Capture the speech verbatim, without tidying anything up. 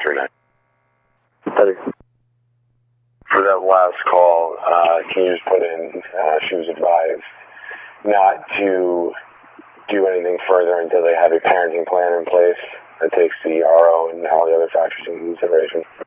three nine. Heather. For that last call, uh, can you just put in, uh, she was advised not to do anything further until they have a parenting plan in place that takes the R O and all the other factors into consideration.